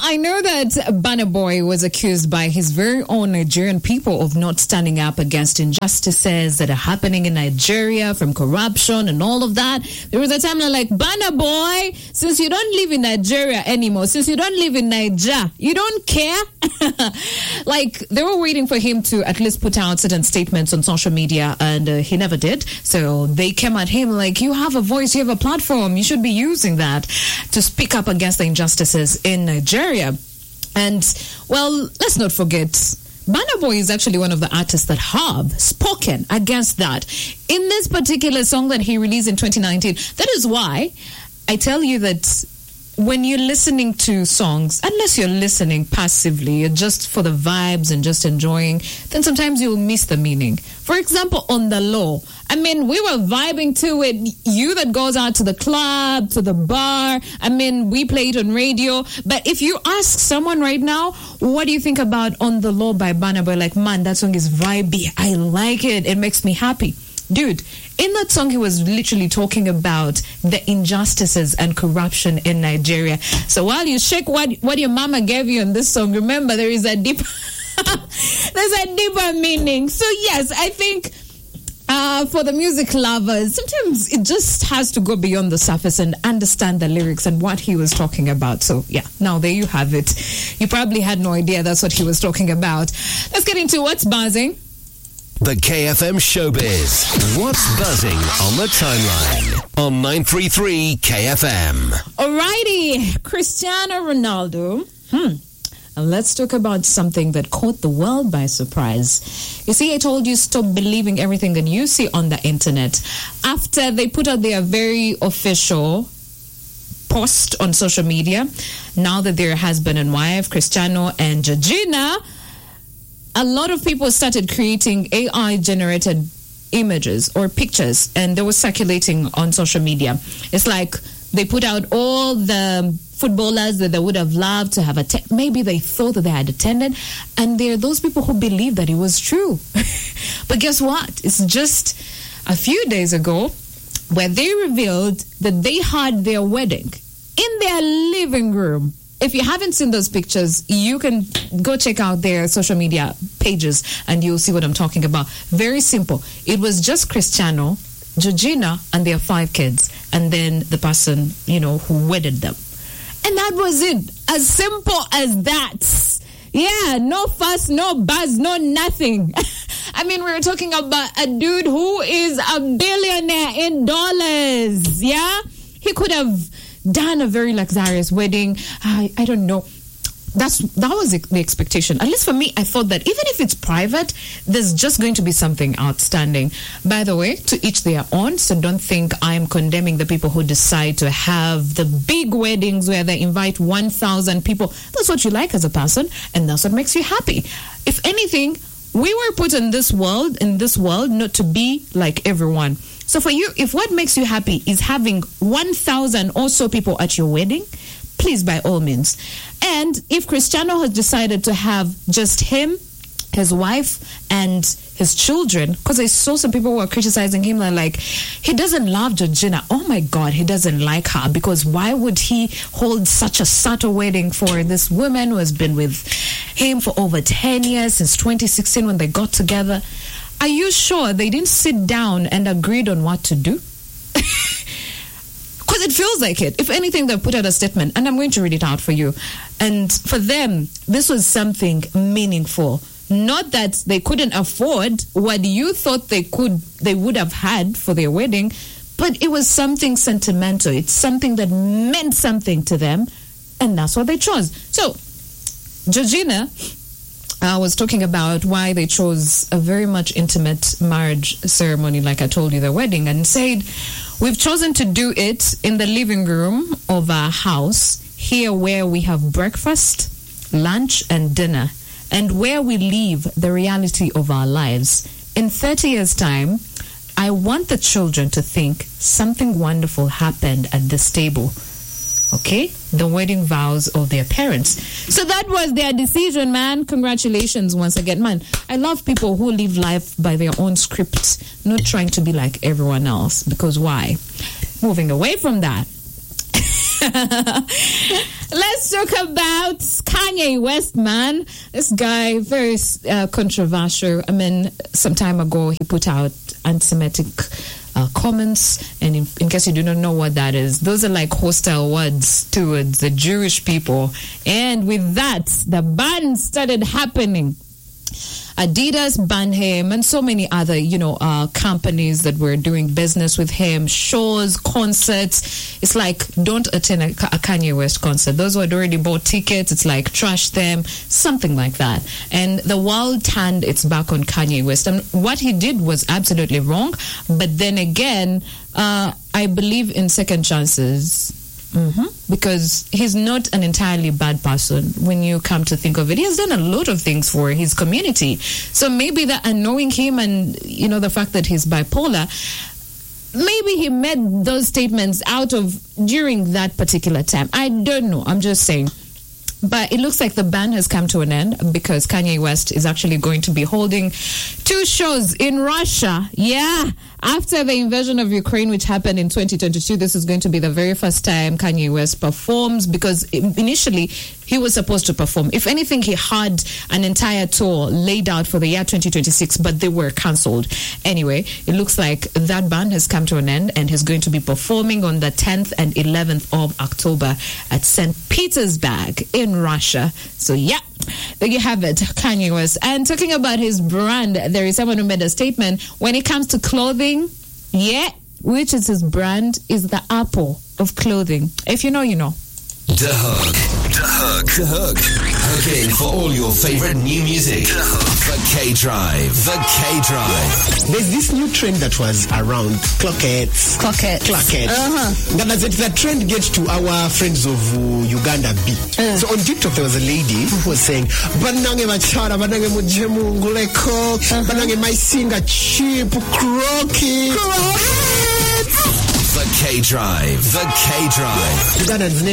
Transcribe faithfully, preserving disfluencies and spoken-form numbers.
I know that Burna Boy was accused by his very own Nigerian people of not standing up against injustices that are happening in Nigeria, from corruption and all of that. There was a time like, Burna Boy, since you don't live in Nigeria anymore, since you don't live in Niger, you don't care? Like, they were waiting for him to at least put out certain statements on social media, and uh, he never did. So they came at him like, you have a voice, you have a platform, you should be using that to speak up against the injustices in Nigeria. And, well, let's not forget, Burna Boy is actually one of the artists that have spoken against that. In this particular song that he released in twenty nineteen, that is why I tell you that when you're listening to songs, unless you're listening passively, you're just for the vibes and just enjoying, then sometimes you'll miss the meaning. For example, On the Low, I mean, we were vibing to it. You that goes out to the club, to the bar, I mean, we play it on radio. But if you ask someone right now, what do you think about On the Low by Burna Boy? Like, man, that song is vibey. I like it. It makes me happy. Dude, in that song, he was literally talking about the injustices and corruption in Nigeria. So while you shake what, what your mama gave you in this song, remember there is a deep, there's a deeper meaning. So yes, I think uh, for the music lovers, sometimes it just has to go beyond the surface and understand the lyrics and what he was talking about. So yeah, now there you have it. You probably had no idea that's what he was talking about. Let's get into what's buzzing. The K F M Showbiz. What's buzzing on the timeline on nine three three K F M. Alrighty, Cristiano Ronaldo. Hmm. And let's talk about something that caught the world by surprise. You see, I told you stop believing everything that you see on the internet. After they put out their very official post on social media, now that they're husband and wife, Cristiano and Georgina, a lot of people started creating A I-generated images or pictures, and they were circulating on social media. It's like they put out all the footballers that they would have loved to have attended. Maybe they thought that they had attended, and there are those people who believe that it was true. But guess what? It's just a few days ago where they revealed that they had their wedding in their living room. If you haven't seen those pictures, you can go check out their social media pages and you'll see what I'm talking about. Very simple. It was just Cristiano, Georgina, and their five kids, and then the person, you know, who wedded them. And that was it. As simple as that. Yeah, no fuss, no buzz, no nothing. I mean, we're talking about a dude who is a billionaire in dollars. Yeah? He could have done a very luxurious wedding. I, I don't know. That's that was the expectation. At least for me, I thought that even if it's private, there's just going to be something outstanding. By the way, to each their own. So don't think I'm condemning the people who decide to have the big weddings where they invite one thousand people. That's what you like as a person, and that's what makes you happy. If anything, we were put in this world, in this world, not to be like everyone. So for you, if what makes you happy is having one thousand or so people at your wedding, please, by all means. And if Cristiano has decided to have just him, his wife, and his children, because I saw some people who were criticizing him, like, he doesn't love Georgina. Oh my God, he doesn't like her, because why would he hold such a subtle wedding for this woman who has been with him for over ten years, since twenty sixteen when they got together? Are you sure they didn't sit down and agreed on what to do? Because it feels like it. If anything, they put out a statement, and I'm going to read it out for you. And for them, this was something meaningful. Not that they couldn't afford what you thought they could, they would have had for their wedding, but it was something sentimental. It's something that meant something to them, and that's what they chose. So, Georgina I was talking about why they chose a very much intimate marriage ceremony, like I told you, the wedding, and said, we've chosen to do it in the living room of our house, here where we have breakfast, lunch, and dinner, and where we live the reality of our lives. In thirty years' time, I want the children to think something wonderful happened at this table. Okay? The wedding vows of their parents. So that was their decision, man. Congratulations once again. Man, I love people who live life by their own script, not trying to be like everyone else. Because why? Moving away from that. Let's talk about Kanye West, man. This guy, very uh, controversial. I mean, some time ago, he put out anti-Semitic uh, comments. And in, in case you do not know what that is, those are like hostile words towards the Jewish people. And with that, the ban started happening. Adidas banned him and so many other, you know, uh, companies that were doing business with him, shows, concerts. It's like, don't attend a, a Kanye West concert. Those who had already bought tickets, it's like, trash them, something like that. And the world turned its back on Kanye West. And what he did was absolutely wrong. But then again, uh, I believe in second chances. Mm-hmm. Because he's not an entirely bad person when you come to think of it. He has done a lot of things for his community. So maybe that, and knowing him and, you know, the fact that he's bipolar, maybe he made those statements out of during that particular time. I don't know. I'm just saying. But it looks like the ban has come to an end because Kanye West is actually going to be holding two shows in Russia. Yeah. After the invasion of Ukraine, which happened in twenty twenty-two, this is going to be the very first time Kanye West performs, because initially he was supposed to perform. If anything, he had an entire tour laid out for the year twenty twenty-six, but they were cancelled. Anyway, it looks like that ban has come to an end, and he's going to be performing on the tenth and eleventh of October at Saint Petersburg in Russia. So yeah, there you have it, Kanye West. And talking about his brand, there is someone who made a statement when it comes to clothing. Yeah, which is his brand, is the Apple of clothing. If you know, you know. The Hook. The Hook. The Hook. Hooking for all your favorite new music. The Hook. The K-Drive. The K-Drive. There's this new trend that was around, clockettes. Clockettes. Clockettes. Uh-huh. Now, does it, that trend get to our friends of uh, Uganda B? Uh. So on TikTok, there was a lady who was saying, Banange machara, banange mujemu nguleko, banange maisinga cheap, crocky. The K-Drive. The K-Drive. Ugandans